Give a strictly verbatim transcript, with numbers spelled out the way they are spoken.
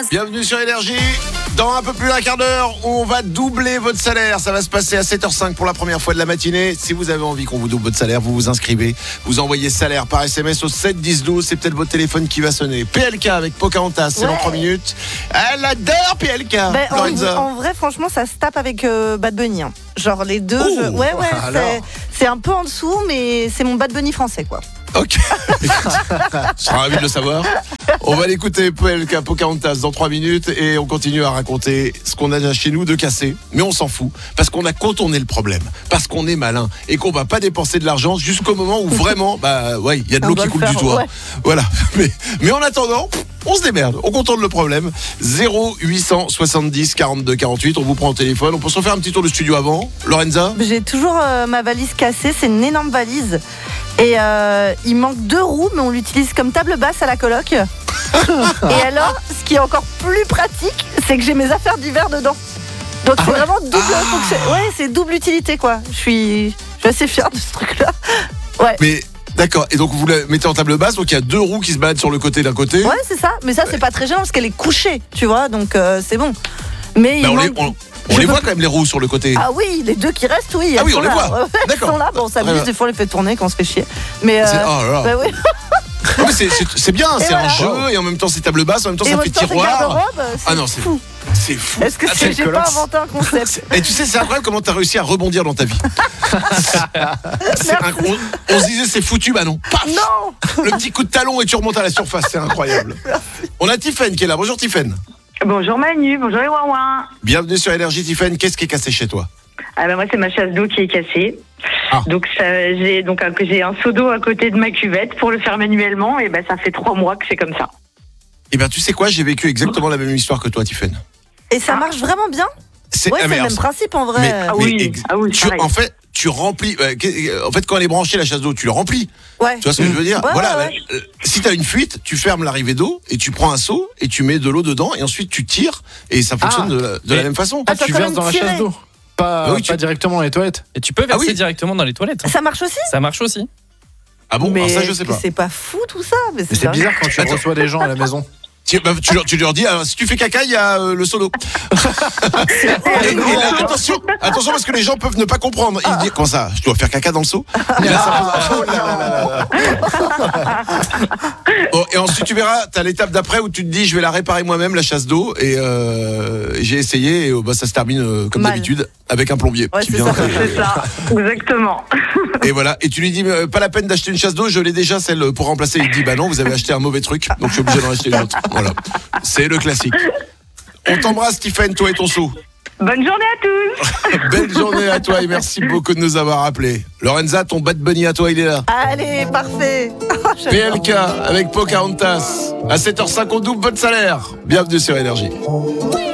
Bienvenue sur Énergie. Dans un peu plus d'un quart d'heure, on va doubler votre salaire. Ça va se passer à sept heures cinq pour la première fois de la matinée. Si vous avez envie qu'on vous double votre salaire, vous vous inscrivez. Vous envoyez salaire par S M S au sept dix douze. C'est peut-être votre téléphone qui va sonner. P L K avec Pocahontas, c'est ouais. Dans trois minutes. Elle adore P L K. Ben, en, en vrai, franchement, ça se tape avec euh, Bad Bunny. Hein. Genre les deux. Oh, je... Ouais, ouais. C'est, c'est un peu en dessous, mais c'est mon Bad Bunny français, quoi. Ok. Je serais ravi de le savoir. On va l'écouter, P L K Pocahontas, dans trois minutes et on continue à raconter ce qu'on a chez nous de cassé. Mais on s'en fout parce qu'on a contourné le problème, parce qu'on est malin et qu'on va pas dépenser de l'argent jusqu'au moment où vraiment, bah ouais, il y a de l'eau qui coule faire, du toit. Ouais. Voilà. Mais, mais en attendant, on se démerde, on contourne le problème. zéro huit cent soixante-dix quarante-deux quarante-huit, on vous prend au téléphone. On peut se refaire un petit tour de studio avant. Lorenza ? J'ai toujours euh, ma valise cassée, c'est une énorme valise. Et euh, il manque deux roues, mais on l'utilise comme table basse à la coloc. Et alors, ce qui est encore plus pratique, c'est que j'ai mes affaires d'hiver dedans. Donc ah c'est ouais. vraiment double. Ah. Ouais, c'est double utilité, quoi. Je suis, je suis assez fière de ce truc-là. Ouais. Mais d'accord. Et donc vous la mettez en table basse, donc il y a deux roues qui se baladent sur le côté d'un côté. Ouais, c'est ça. Mais ça, c'est pas très gênant parce qu'elle est couchée, tu vois. Donc euh, c'est bon. Mais bah, il on manque... les, on... On les voit quand même les roues sur le côté. Ah oui, les deux qui restent, oui. Ah oui, on les voit. Ouais, D'accord. Elles sont là, bon, on s'amuse, des fois on les fait tourner quand on se fait chier. Mais euh, c'est... Oh là là. Bah oui. Non, mais c'est, c'est, c'est bien, et c'est voilà. Un jeu et en même temps c'est table basse, en même temps et ça fait temps, tiroir. Ah non, c'est fou. C'est fou. Est-ce que c'est, c'est j'ai pas inventé un concept? Et tu sais, c'est incroyable comment t'as réussi à rebondir dans ta vie. C'est incroyable. On, on se disait c'est foutu, bah non. Paf non. Le petit coup de talon et tu remontes à la surface, c'est incroyable. Merci. On a Tiffaine qui est là. Bonjour Tiffaine. Bonjour Manu, bonjour les Wawa. Bienvenue sur Énergie Tiffaine. Qu'est-ce qui est cassé chez toi? Ah ben moi c'est ma chasse d'eau qui est cassée. Ah. Donc ça, j'ai donc j'ai un seau d'eau à côté de ma cuvette pour le faire manuellement et ben ça fait trois mois que c'est comme ça. Et ben tu sais quoi, j'ai vécu exactement la même histoire que toi Tiffaine. Et ça ah. marche vraiment bien? C'est, ouais, ah, c'est le même principe en vrai. Mais, ah oui, mais ex- ah oui tu, en fait, tu remplis. Euh, en fait, quand elle est branchée la chasse d'eau, tu le remplis. Ouais. Tu vois ce que je veux dire? Ouais, voilà. ouais, ouais. Euh, si t'as une fuite, tu fermes l'arrivée d'eau et tu prends un seau et tu mets de l'eau dedans et ensuite tu tires et ça fonctionne ah, de, de la même façon. Ah, tu verses dans la chasse d'eau, pas, ah oui, tu... pas directement dans les toilettes. Et tu peux verser ah oui. directement dans les toilettes. Hein. Ça marche aussi? Ça marche aussi. Ah bon? Mais alors ça je sais pas. C'est pas fou tout ça. Mais c'est, mais c'est bizarre quand tu reçois des gens à la maison. Tu, bah, tu, leur, tu leur dis, alors, si tu fais caca, il y a euh, le seau d'eau. et, et là, attention, attention parce que les gens peuvent ne pas comprendre. Ils disent, comment ça, je dois faire caca dans le seau? Et là, ça pose... oh là là là là. Bon, et ensuite tu verras, t'as l'étape d'après où tu te dis, je vais la réparer moi-même, la chasse d'eau. Et euh, j'ai essayé et bah, ça se termine euh, comme Mal. d'habitude avec un plombier. Ouais, qui c'est, vient ça, et, c'est ça, exactement. Et voilà, et tu lui dis, euh, pas la peine d'acheter une chasse d'eau, je l'ai déjà celle pour remplacer. Il dit, bah non, vous avez acheté un mauvais truc, donc je suis obligé d'en acheter une autre. Voilà, c'est le classique. On t'embrasse, Tiffaine, toi et ton seau. Bonne journée à tous. Belle journée à toi et merci beaucoup de nous avoir appelés. Lorenza, ton Bad Bunny à toi, il est là. Allez, parfait. P L K avec Pocahontas. À sept heures cinq, on double votre salaire. Bienvenue sur Énergie.